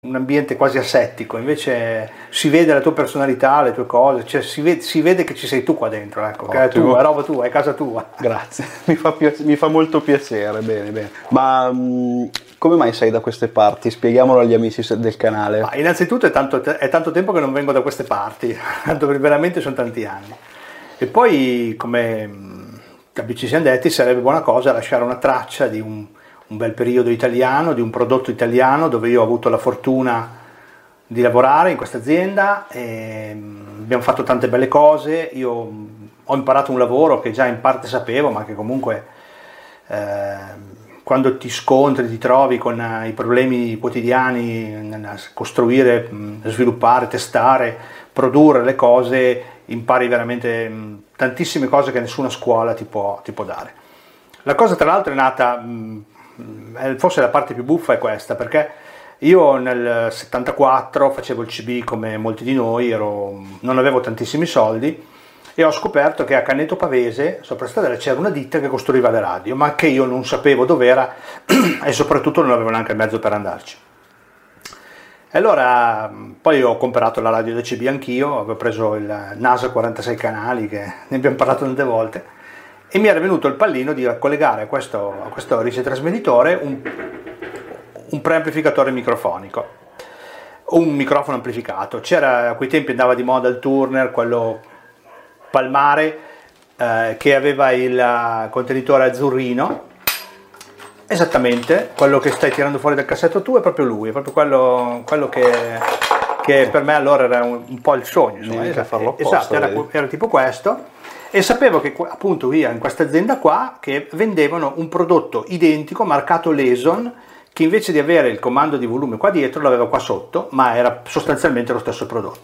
un ambiente quasi asettico, invece si vede la tua personalità, le tue cose, cioè si vede che ci sei tu qua dentro, ecco, che è tua, è roba tua, è casa tua. Grazie, mi fa molto piacere, bene. Ma come mai sei da queste parti? Spieghiamolo agli amici del canale. Ma innanzitutto è tanto tempo che non vengo da queste parti, tanto veramente sono tanti anni. E poi, come ci siamo detti, sarebbe buona cosa lasciare una traccia di un bel periodo italiano, di un prodotto italiano dove io ho avuto la fortuna di lavorare in questa azienda e abbiamo fatto tante belle cose. Io ho imparato un lavoro che già in parte sapevo, ma che comunque quando ti scontri, ti trovi con i problemi quotidiani nel costruire, sviluppare, testare, produrre le cose, impari veramente tantissime cose che nessuna scuola ti può dare. La cosa tra l'altro è nata, forse la parte più buffa è questa, perché io nel 74 facevo il CB come molti di noi, non avevo tantissimi soldi e ho scoperto che a Canneto Pavese, sopra Stradella, c'era una ditta che costruiva le radio, ma che io non sapevo dov'era e soprattutto non avevo neanche il mezzo per andarci. E allora poi ho comprato la radio del CB anch'io, avevo preso il NASA 46 canali, che ne abbiamo parlato tante volte, e mi era venuto il pallino di collegare a questo ricetrasmettitore un preamplificatore microfonico, un microfono amplificato. C'era, a quei tempi andava di moda il Turner, quello palmare, che aveva il contenitore azzurrino, esattamente quello che stai tirando fuori dal cassetto tu, è proprio lui, è proprio quello che per me allora era un po' il sogno, insomma. Esatto, era tipo questo. E sapevo che appunto via in questa azienda qua che vendevano un prodotto identico marcato Leson, che invece di avere il comando di volume qua dietro l'aveva qua sotto, ma era sostanzialmente lo stesso prodotto.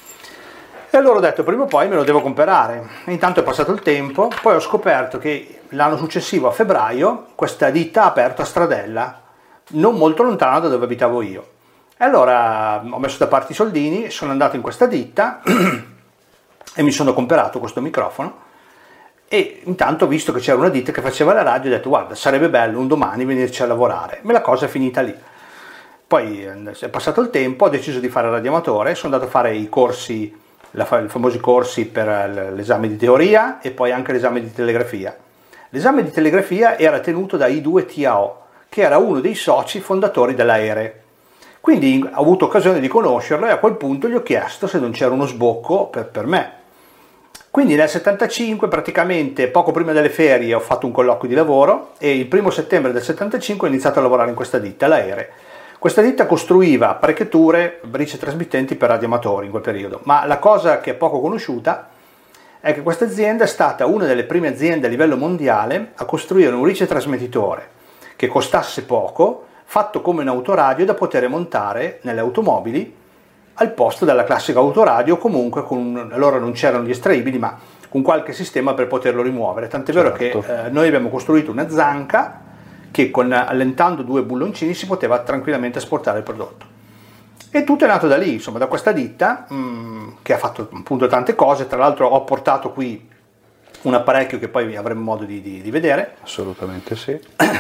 E allora ho detto prima o poi me lo devo comprare. E intanto è passato il tempo, poi ho scoperto che l'anno successivo, a febbraio, questa ditta ha aperto a Stradella, non molto lontano da dove abitavo io. E allora ho messo da parte i soldini, sono andato in questa ditta e mi sono comprato questo microfono e intanto ho visto che c'era una ditta che faceva la radio e ho detto guarda, sarebbe bello un domani venirci a lavorare. Ma la cosa è finita lì. Poi è passato il tempo, ho deciso di fare radioamatore, sono andato a fare i corsi, i famosi corsi per l'esame di teoria e poi anche l'esame di telegrafia. L'esame di telegrafia era tenuto da I2TAO, che era uno dei soci fondatori dell'Aere. Quindi ho avuto occasione di conoscerlo e a quel punto gli ho chiesto se non c'era uno sbocco per me. Quindi nel 75, praticamente poco prima delle ferie, ho fatto un colloquio di lavoro e il 1° settembre del 75 ho iniziato a lavorare in questa ditta, l'Aere. Questa ditta costruiva apparecchiature, brice trasmittenti per radioamatori in quel periodo, ma la cosa che è poco conosciuta è che questa azienda è stata una delle prime aziende a livello mondiale a costruire un ricetrasmettitore che costasse poco, fatto come un autoradio da poter montare nelle automobili al posto della classica autoradio, comunque allora non c'erano gli estraibili, ma con qualche sistema per poterlo rimuovere. Tant'è vero che noi abbiamo costruito una zanca che allentando 2 bulloncini si poteva tranquillamente esportare il prodotto. E tutto è nato da lì, insomma, da questa ditta che ha fatto appunto tante cose. Tra l'altro ho portato qui un apparecchio che poi avremo modo di vedere. Assolutamente sì.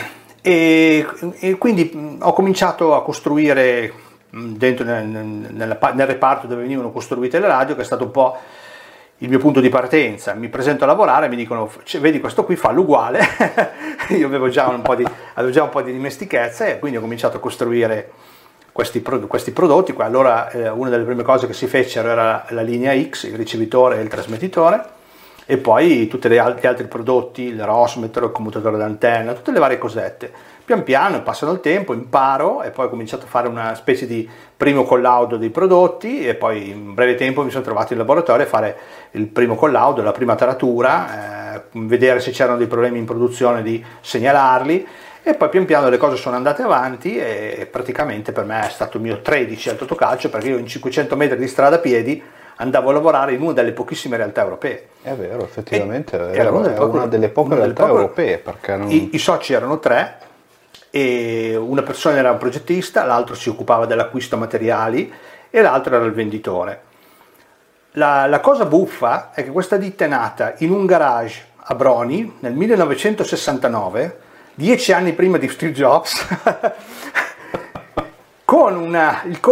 E quindi ho cominciato a costruire dentro nel reparto dove venivano costruite le radio, che è stato un po' il mio punto di partenza. Mi presento a lavorare e mi dicono vedi questo qui, fallo uguale. Io avevo già un po' di dimestichezza e quindi ho cominciato a costruire questi prodotti. Allora una delle prime cose che si fecero era la linea X, il ricevitore e il trasmettitore, e poi tutti gli altri prodotti, il rosmetro, il commutatore d'antenna, tutte le varie cosette. Pian piano, passano il tempo, imparo e poi ho cominciato a fare una specie di primo collaudo dei prodotti e poi in breve tempo mi sono trovato in laboratorio a fare il primo collaudo, la prima taratura, vedere se c'erano dei problemi in produzione, di segnalarli, e poi pian piano le cose sono andate avanti e praticamente per me è stato il mio 13 al Totocalcio, perché io in 500 metri di strada a piedi andavo a lavorare in una delle pochissime realtà europee. È vero, effettivamente era una delle poche realtà europee, perché i soci erano 3 e una persona era un progettista, l'altro si occupava dell'acquisto materiali e l'altro era il venditore. La cosa buffa è che questa ditta è nata in un garage a Broni nel 1969, 10 anni prima di Steve Jobs, con il